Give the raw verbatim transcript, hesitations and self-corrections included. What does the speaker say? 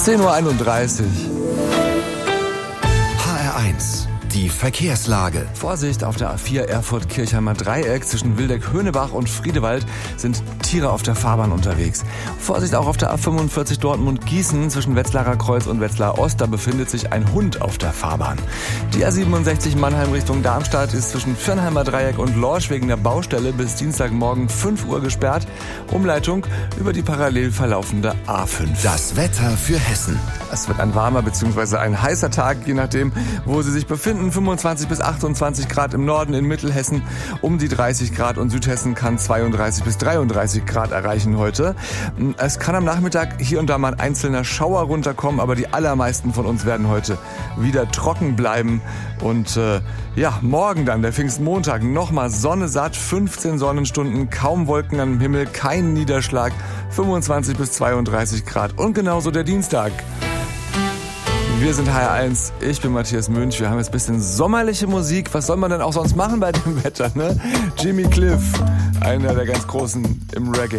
zehn Uhr einunddreißig. H R eins, die Verkehrslage. Vorsicht, auf der A vier Erfurt-Kirchheimer Dreieck zwischen Wildeck-Höhnebach und Friedewald sind Tiere auf der Fahrbahn unterwegs. Vorsicht auch auf der A fünfundvierzig Dortmund-Gießen zwischen Wetzlarer Kreuz und Wetzlar Ost, da befindet sich ein Hund auf der Fahrbahn. Die A siebenundsechzig Mannheim Richtung Darmstadt ist zwischen Viernheimer Dreieck und Lorsch wegen der Baustelle bis Dienstagmorgen fünf Uhr gesperrt. Umleitung über die parallel verlaufende A fünf. Das Wetter für Hessen. Es wird ein warmer bzw. ein heißer Tag, je nachdem, wo Sie sich befinden. fünfundzwanzig bis achtundzwanzig Grad im Norden, in Mittelhessen um die dreißig Grad und Südhessen kann zweiunddreißig bis dreiunddreißig Grad erreichen heute. Es kann am Nachmittag hier und da mal ein einzelner Schauer runterkommen, aber die allermeisten von uns werden heute wieder trocken bleiben. Und äh, ja, morgen dann, der Pfingstmontag, nochmal Sonne satt, fünfzehn Sonnenstunden, kaum Wolken am Himmel, kein Niederschlag, fünfundzwanzig bis zweiunddreißig Grad und genauso der Dienstag. Wir sind H R eins, ich bin Matthias Münch, wir haben jetzt ein bisschen sommerliche Musik. Was soll man denn auch sonst machen bei dem Wetter, ne? Jimmy Cliff, einer der ganz Großen im Reggae.